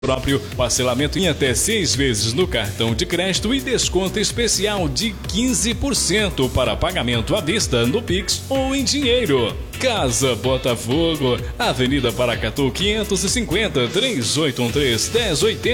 próprio, parcelamento em até 6 vezes no cartão de crédito e desconto especial de 15% para pagamento à vista no Pix ou em dinheiro. Casa Botafogo, Avenida Paracatu 550, 3813-1080.